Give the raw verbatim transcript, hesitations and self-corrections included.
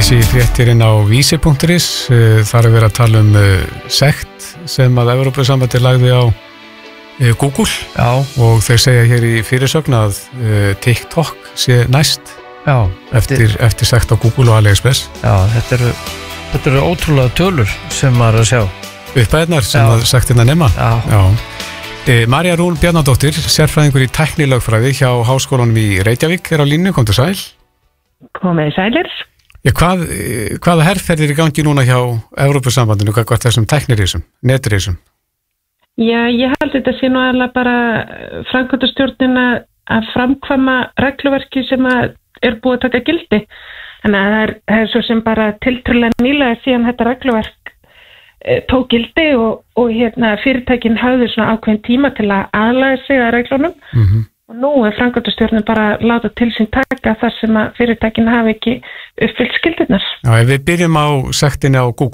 sé fréttir inn á vísi punktur is. Þar er verið að tala um sekt sem að Evrópusambandið lagði á Google. Já. Og þeir segja hér í fyrirsögn að TikTok sé næst. Já. Eftir, eftir sekt á Google og AliExpress. Já, þetta eru, þetta eru ótrúlega tölur sem maður er að sjá. Uppæðnar sem að sektina nema. Já. Já. E, Marja Rún Bjarnadóttir, sérfræðingur í tæknilögfræði hjá Háskólanum í Reykjavík, er á línu. Komdu sæl. Komið sælir. Já, hvað, hvaða herferðir í gangi núna hjá Evrópusambandinu, hvað er þessum tæknirísum, netrísum? Já, ég held þetta sé nú alveg bara framkvæmdastjórnina að framkvæma regluverki sem að er búið að taka gildi. Þannig að það er, það er svo sem bara tiltrúlega nýlega síðan þetta regluverk e, tók gildi og, og hérna, fyrirtækin hafði svona ákveðin tíma til að aðlaga sig að reglunum. Mm-hmm. Og nú er framkvæmdastjórnin bara láta til sín taka þar sem að fyrirtækin hafi ekki uppfyllt skildirnar. Já, ef við byrjum á sektinni á Google,